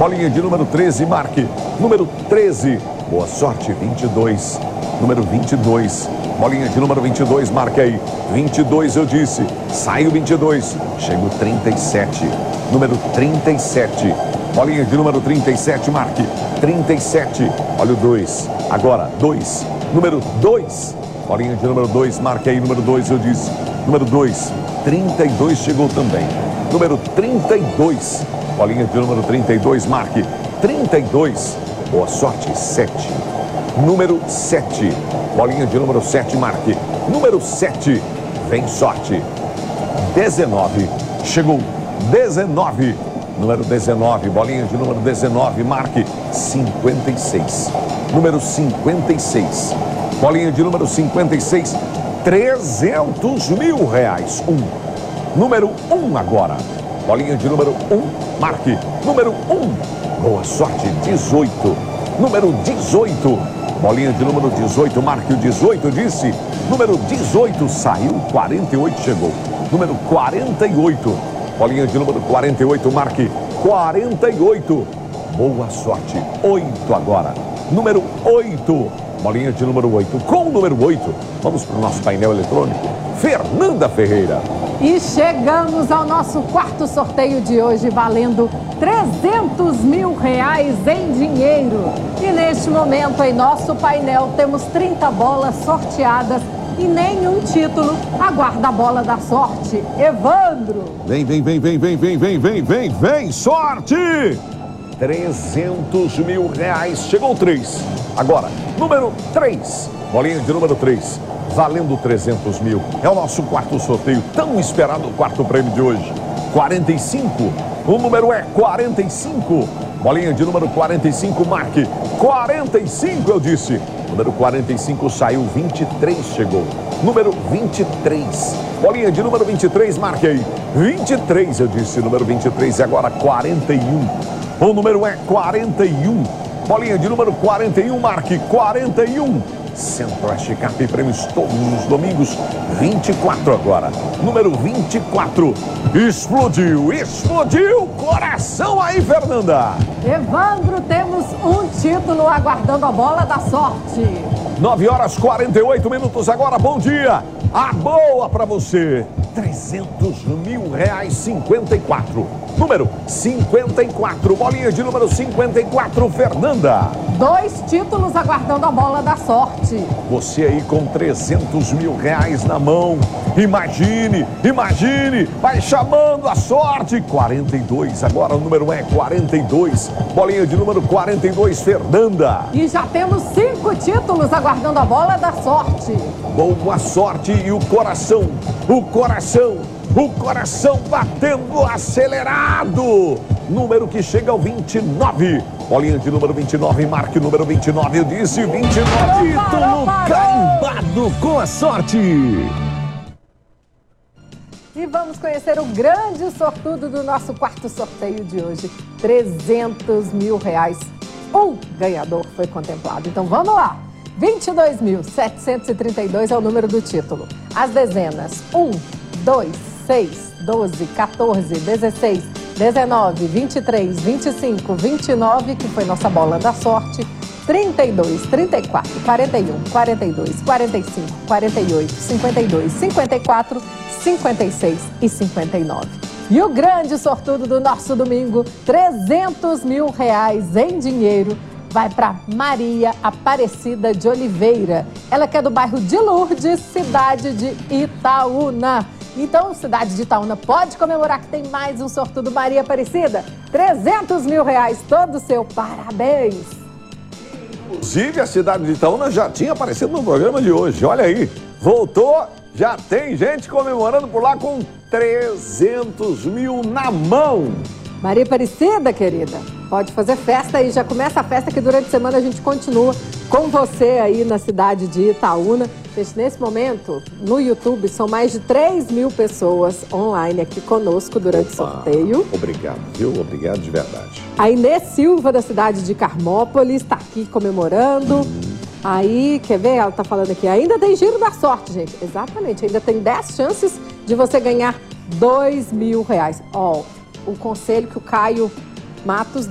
Bolinha de número 13, marque. Número 13. Boa sorte, 22. Número 22. Bolinha de número 22, marque aí. 22 eu disse. Sai o 22. Chega o 37. Número 37. Bolinha de número 37, marque. 37. Olha o 2. Agora, 2. Número 2. Bolinha de número 2, marque aí. Número 2 eu disse. Número 2. 32 chegou também. Número 32. Bolinha de número 32, marque. 32. Boa sorte, 7. Número 7. Bolinha de número 7, marque. Número 7. Vem sorte. 19. Chegou. 19. Número 19. Bolinha de número 19, marque. 56. Número 56. Bolinha de número 56. 300 mil reais. 1. Número 1 agora. Bolinha de número 1, marque. Número 1. Boa sorte, 18. Número 18. Bolinha de número 18, marque o 18, disse. Número 18, saiu, 48, chegou. Número 48. Bolinha de número 48, marque. 48. Boa sorte, 8 agora. Número 8. Bolinha de número 8. Com o número 8, vamos para o nosso painel eletrônico. Fernanda Ferreira. E chegamos ao nosso quarto sorteio de hoje, valendo 300 mil reais em dinheiro. E neste momento, em nosso painel, temos 30 bolas sorteadas e nenhum título. Aguarda a bola da sorte. Evandro. Vem, sorte! 300 mil reais. Chegou 3. Agora, número 3. Bolinha de número 3. Valendo 300 mil. É o nosso quarto sorteio, tão esperado quarto prêmio de hoje. 45. O número é 45. Bolinha de número 45, marque. 45, eu disse. Número 45 saiu, 23 chegou. Número 23. Bolinha de número 23, marque aí. 23, eu disse. Número 23 e agora 41. O número é 41. Bolinha de número 41, marque. 41. Centro-Oeste Cap Prêmios todos os domingos, 24 agora. Número 24. Explodiu. Coração aí, Fernanda. Evandro, temos um título aguardando a bola da sorte. 9 horas 48 minutos agora, bom dia. A boa pra você. 300 mil reais, 54. Número 54, bolinha de número 54, Fernanda. 2 títulos aguardando a bola da sorte. Você aí com 300 mil reais na mão. Imagine, vai chamando a sorte. 42, agora o número é 42. Bolinha de número 42, Fernanda. E já temos 5 títulos aguardando a bola da sorte. Boa sorte e o coração batendo acelerado. Número que chega ao 29. Bolinha de número 29, marque o número 29. Eu disse 29. Título carimbado com a sorte. E vamos conhecer o grande sortudo do nosso quarto sorteio de hoje. 300 mil reais. Um ganhador foi contemplado. Então vamos lá. 22.732 é o número do título. As dezenas 1, 2, 6, 12, 14, 16, 19, 23, 25, 29, que foi nossa bola da sorte, 32, 34, 41, 42, 45, 48, 52, 54, 56 e 59. E o grande sortudo do nosso domingo, 300 mil reais em dinheiro, vai para Maria Aparecida de Oliveira. Ela que é do bairro de Lourdes, cidade de Itaúna. Então, cidade de Itaúna pode comemorar que tem mais um sortudo Maria Aparecida. 300 mil reais, todo seu. Parabéns! Inclusive, a cidade de Itaúna já tinha aparecido no programa de hoje. Olha aí, voltou, já tem gente comemorando por lá com 300 mil na mão. Maria Aparecida, querida, pode fazer festa aí. Já começa a festa que durante a semana a gente continua com você aí na cidade de Itaúna. Gente, nesse momento, no YouTube, são mais de 3 mil pessoas online aqui conosco durante o sorteio. Obrigado, viu? Obrigado de verdade. A Inês Silva, da cidade de Carmópolis, está aqui comemorando. Aí, quer ver? Ela está falando aqui, ainda tem giro da sorte, gente. Exatamente, ainda tem 10 chances de você ganhar 2 mil reais. Ó, o conselho que o Caio Matos